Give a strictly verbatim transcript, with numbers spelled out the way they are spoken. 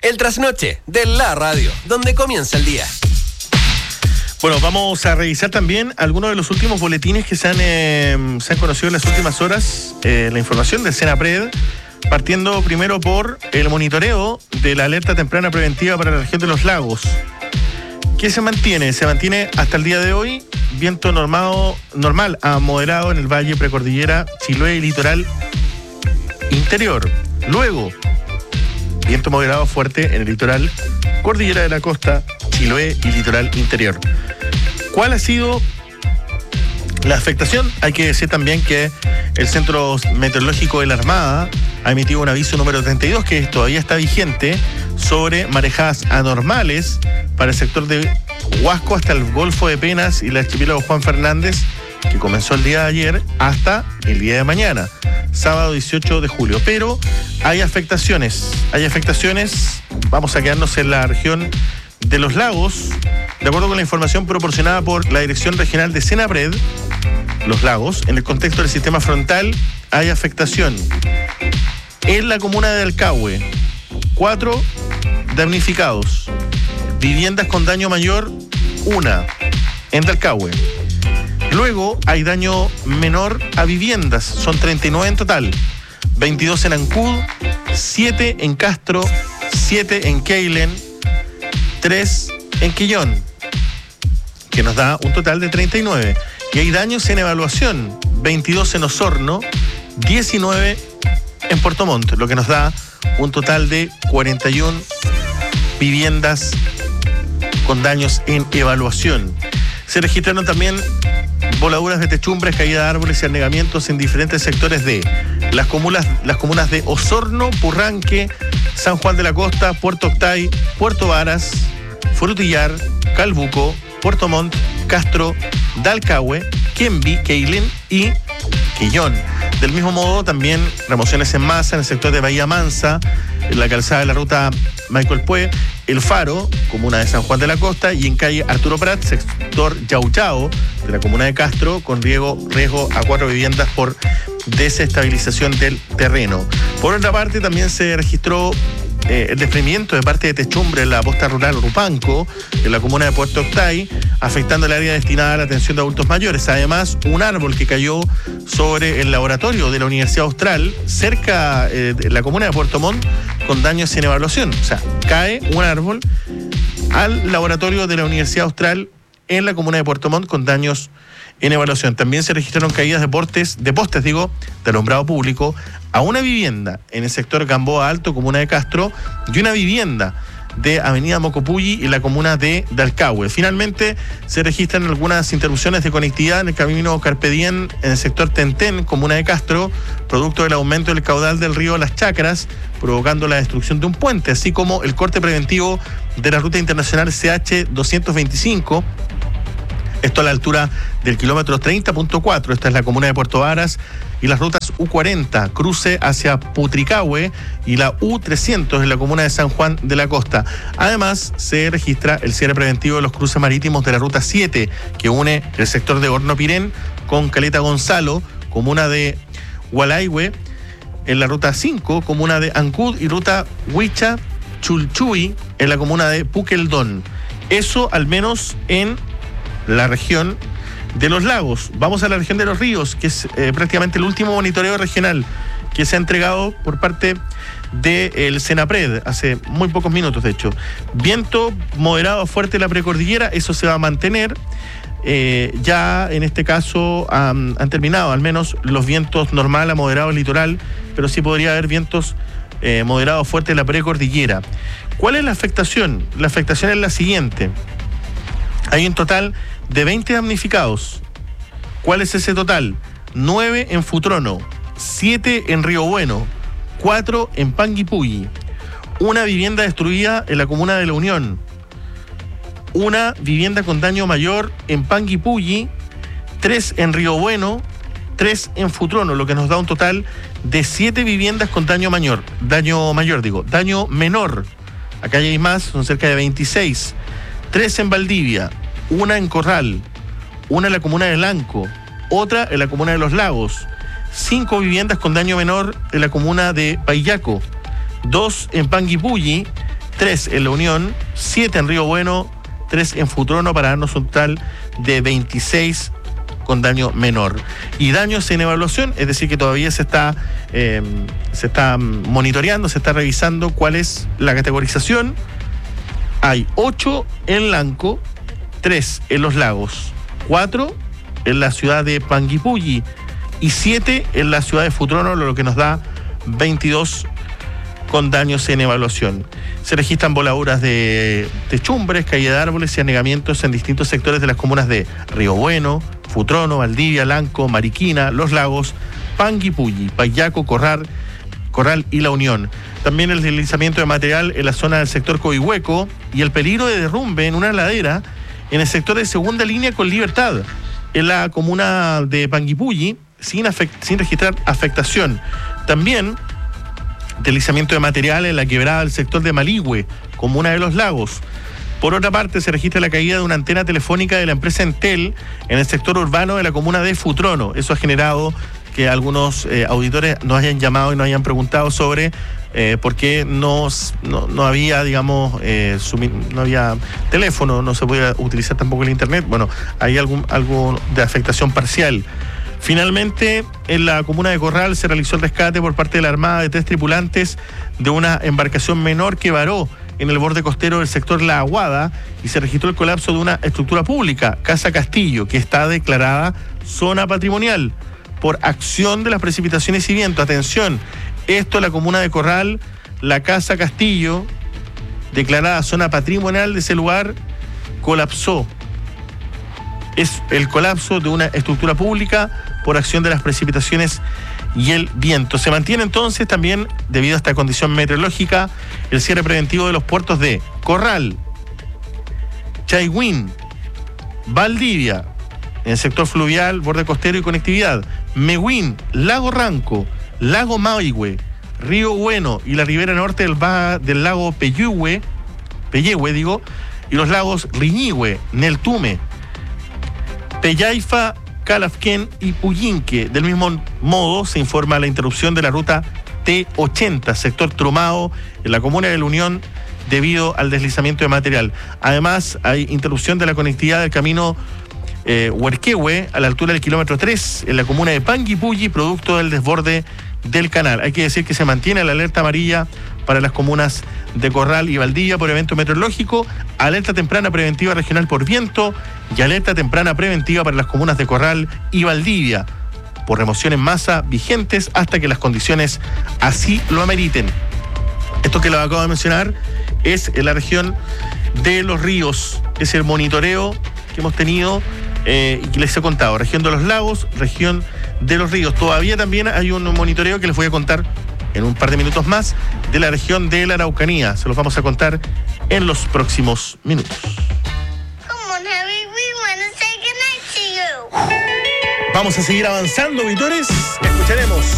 El trasnoche de la radio, donde comienza el día. Bueno, vamos a revisar también algunos de los últimos boletines que se han, eh, se han conocido en las últimas horas. Eh, la información del Senapred, partiendo primero por el monitoreo de la alerta temprana preventiva para la región de los lagos. ¿Qué se mantiene? Se mantiene hasta el día de hoy viento normado, normal a moderado en el valle, precordillera, Chiloé y litoral interior. Luego, viento moderado fuerte en el litoral, cordillera de la costa, Chiloé y litoral interior. ¿Cuál ha sido la afectación? Hay que decir también que el Centro Meteorológico de la Armada ha emitido un aviso número treinta y dos, que todavía está vigente, sobre marejadas anormales para el sector de Huasco hasta el Golfo de Penas y el archipiélago Juan Fernández, que comenzó el día de ayer hasta el día de mañana, sábado dieciocho de julio. Pero hay afectaciones, hay afectaciones, vamos a quedarnos en la región de los lagos. De acuerdo con la información proporcionada por la Dirección Regional de Senapred, los lagos, en el contexto del sistema frontal, hay afectación en la comuna de Alcahue, cuatro damnificados, viviendas con daño mayor, una en Alcahue. Luego hay daño menor a viviendas, son treinta y nueve en total, veintidós en Ancud, siete en Castro, siete en Keilen, tres en Quillón, que nos da un total de treinta y nueve. Y hay daños en evaluación, veintidós en Osorno, diecinueve en Puerto Montt, lo que nos da un total de cuarenta y una viviendas con daños en evaluación. Se registraron también voladuras de techumbres, caída de árboles y anegamientos en diferentes sectores de las comunas, las comunas de Osorno, Purranque, San Juan de la Costa, Puerto Octay, Puerto Varas, Frutillar, Calbuco, Puerto Montt, Castro, Dalcahue, Quemby, Keilen y Quillón. Del mismo modo, también remociones en masa en el sector de Bahía Mansa, en la calzada de la ruta Michael Pue, El Faro, comuna de San Juan de la Costa, y en calle Arturo Prat, sector Yauchao, de la comuna de Castro, con riesgo, riesgo a cuatro viviendas por desestabilización del terreno. Por otra parte, también se registró Eh, el desprendimiento de parte de techumbre en la posta rural Rupanco, en la comuna de Puerto Octay, afectando el área destinada a la atención de adultos mayores. Además, un árbol que cayó sobre el laboratorio de la Universidad Austral, cerca eh, de la comuna de Puerto Montt, con daños en evaluación. O sea, cae un árbol al laboratorio de la Universidad Austral en la comuna de Puerto Montt con daños en evaluación. También se registraron caídas de postes, de postes, digo, de alumbrado público a una vivienda en el sector Gamboa Alto, comuna de Castro, y una vivienda de Avenida Mocopulli en la comuna de Dalcahue. Finalmente, se registran algunas interrupciones de conectividad en el camino Carpe Diem en el sector Tentén, comuna de Castro, producto del aumento del caudal del río Las Chacras, provocando la destrucción de un puente, así como el corte preventivo de la ruta internacional C H doscientos veinticinco, esto a la altura del kilómetro treinta punto cuatro, esta es la comuna de Puerto Varas, y las rutas U cuarenta, cruce hacia Putricahue, y la U trescientos en la comuna de San Juan de la Costa. Además, se registra el cierre preventivo de los cruces marítimos de la ruta siete, que une el sector de Horno Pirén con Caleta Gonzalo, comuna de Hualaihue, en la ruta cinco, comuna de Ancud, y ruta Huicha Chulchuy, en la comuna de Puqueldón. Eso al menos en la región de los lagos. Vamos a la región de los ríos, que es eh, prácticamente el último monitoreo regional que se ha entregado por parte del Senapred hace muy pocos minutos, de hecho. Viento moderado fuerte en la precordillera, eso se va a mantener. Eh, ya en este caso um, han terminado al menos los vientos normal a moderado en litoral, pero sí podría haber vientos eh, moderados fuertes en la precordillera. ¿Cuál es la afectación? La afectación es la siguiente. Hay un total de veinte damnificados. ¿Cuál es ese total? nueve en Futrono, siete en Río Bueno, cuatro en Panguipulli, una vivienda destruida en la comuna de La Unión, una vivienda con daño mayor en Panguipulli, tres en Río Bueno, tres en Futrono, lo que nos da un total de siete viviendas con daño mayor, daño mayor digo, daño menor. Acá hay más, son cerca de veintiséis. Tres en Valdivia, una en Corral, una en la comuna de Lanco, otra en la comuna de Los Lagos, cinco viviendas con daño menor en la comuna de Paillaco, dos en Panguipulli, tres en La Unión, siete en Río Bueno, tres en Futrono, para darnos un total de veintiséis con daño menor. Y daños en evaluación, es decir, que todavía se está, eh, se está monitoreando, se está revisando cuál es la categorización. Hay ocho en Lanco, tres en Los Lagos, cuatro en la ciudad de Panguipulli y siete en la ciudad de Futrono, lo que nos da veintidós con daños en evaluación. Se registran voladuras de techumbres, caída de árboles y anegamientos en distintos sectores de las comunas de Río Bueno, Futrono, Valdivia, Lanco, Mariquina, Los Lagos, Panguipulli, Payaco, Corral, Corral y La Unión. También el deslizamiento de material en la zona del sector Coihueco y el peligro de derrumbe en una ladera en el sector de segunda línea con Libertad, en la comuna de Panguipulli, sin, afect- sin registrar afectación. También deslizamiento de material en la quebrada del sector de Maligüe, comuna de Los Lagos. Por otra parte, se registra la caída de una antena telefónica de la empresa Entel en el sector urbano de la comuna de Futrono. Eso ha generado que algunos eh, auditores nos hayan llamado y nos hayan preguntado sobre eh, por qué no, no, no había, digamos, eh, sumi- no había teléfono, no se podía utilizar tampoco el internet. Bueno, hay algún, algo de afectación parcial. Finalmente, en la comuna de Corral se realizó el rescate por parte de la Armada de tres tripulantes de una embarcación menor que varó en el borde costero del sector La Aguada y se registró el colapso de una estructura pública, Casa Castillo, que está declarada zona patrimonial por acción de las precipitaciones y viento. Atención, esto en la comuna de Corral, la Casa Castillo, declarada zona patrimonial de ese lugar, colapsó. Es el colapso de una estructura pública por acción de las precipitaciones y el viento. Se mantiene entonces también, debido a esta condición meteorológica, el cierre preventivo de los puertos de Corral, Chaihuín, Valdivia, en el sector fluvial, borde costero y conectividad, Mehuín, Lago Ranco, Lago Maigüe, Río Bueno y la ribera norte del, ba- del lago Peyehue, Peyehue, digo, y los lagos Riñihue, Neltume, Pellaifa, Calafquén y Puyinque. Del mismo modo, se informa la interrupción de la ruta T ochenta, sector Trumao, en la comuna de La Unión, debido al deslizamiento de material. Además, hay interrupción de la conectividad del camino eh, Huerquehue, a la altura del kilómetro tres, en la comuna de Panguipulli, producto del desborde del canal. Hay que decir que se mantiene la alerta amarilla para las comunas de Corral y Valdivia por evento meteorológico, alerta temprana preventiva regional por viento y alerta temprana preventiva para las comunas de Corral y Valdivia por remoción en masa vigentes hasta que las condiciones así lo ameriten. Esto que lo acabo de mencionar es en la región de Los Ríos, es el monitoreo que hemos tenido eh, y que les he contado, región de Los Lagos, región de Los Ríos. Todavía también hay un monitoreo que les voy a contar en un par de minutos más de la región de la Araucanía. Se los vamos a contar en los próximos minutos. Vamos a seguir avanzando, Vitores. Escucharemos